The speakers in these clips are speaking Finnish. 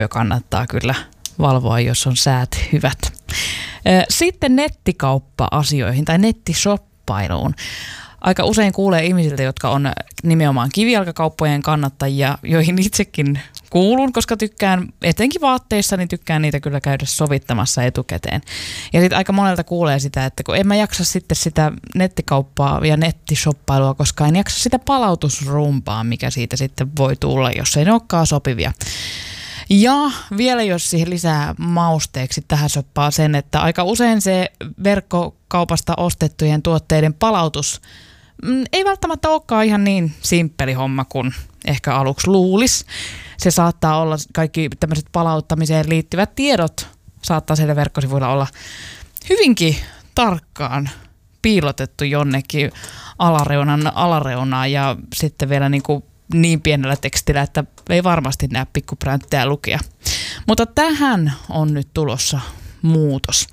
kannattaa kyllä valvoa, jos on säät hyvät. Sitten nettikauppa-asioihin tai nettishoppailuun. Aika usein kuulee ihmisiltä, jotka on nimenomaan kivijalkakauppojen kannattajia, joihin itsekin kuulun, koska tykkään, etenkin vaatteissa, niin tykkään niitä kyllä käydä sovittamassa etukäteen. Ja sitten aika monelta kuulee sitä, että kun en mä jaksa sitten sitä nettikauppaa ja nettishoppailua, koska en jaksa sitä palautusrumpaa, mikä siitä sitten voi tulla, jos ei ne olekaan sopivia. Ja vielä jos siihen lisää mausteeksi tähän soppaa sen, että aika usein se verkkokaupasta ostettujen tuotteiden palautus ei välttämättä olekaan ihan niin simppeli homma kuin ehkä aluksi luulisi. Se saattaa olla kaikki tämmöiset palauttamiseen liittyvät tiedot saattaa siellä verkkosivuilla olla hyvinkin tarkkaan piilotettu jonnekin alareunan alareunaan ja sitten vielä niin pienellä tekstillä, että ei varmasti näe pikkupränttiä lukea. Mutta tähän on nyt tulossa muutos.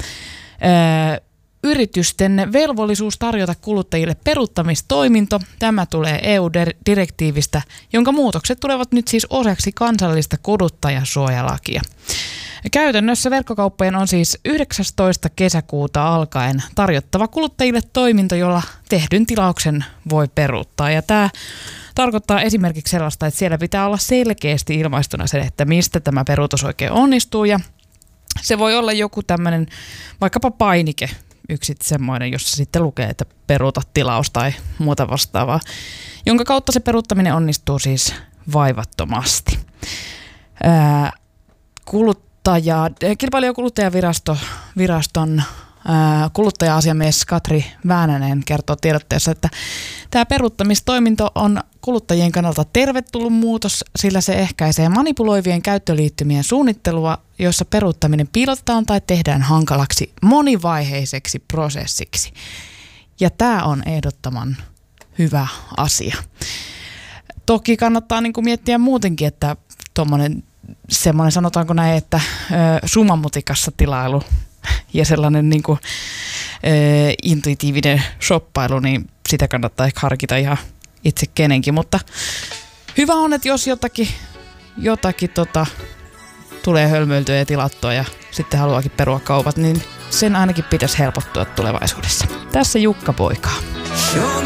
Yritysten velvollisuus tarjota kuluttajille peruuttamistoiminto. Tämä tulee EU-direktiivistä, jonka muutokset tulevat nyt siis osaksi kansallista kuluttajasuojalakia. Käytännössä verkkokauppojen on siis 19. kesäkuuta alkaen tarjottava kuluttajille toiminto, jolla tehdyn tilauksen voi peruuttaa. Ja tämä tarkoittaa esimerkiksi sellaista, että siellä pitää olla selkeästi ilmaistuna se, että mistä tämä peruutus oikein onnistuu. Ja se voi olla joku tämmöinen vaikkapa painike, yksi semmoinen, jossa sitten lukee, että peruuta tilaus tai muuta vastaavaa, jonka kautta se peruuttaminen onnistuu siis vaivattomasti. Kilpailu- ja kuluttajaviraston kuluttaja-asiamies Katri Väänänen kertoo tiedotteessa, että tämä peruuttamistoiminto on kuluttajien kannalta tervetullut muutos, sillä se ehkäisee manipuloivien käyttöliittymien suunnittelua, joissa peruuttaminen piilotetaan tai tehdään hankalaksi monivaiheiseksi prosessiksi. Ja tämä on ehdottoman hyvä asia. Toki kannattaa miettiä muutenkin, että semmoinen sanotaanko näin, että sumamutikassa tilailu ja sellainen intuitiivinen shoppailu, niin sitä kannattaa ehkä harkita ihan itse kenenkin. Mutta hyvä on, että jos jotakin tulee hölmöiltyä ja tilattua ja sitten haluaakin perua kaupat, niin sen ainakin pitäisi helpottua tulevaisuudessa. Tässä Jukka Poikaa.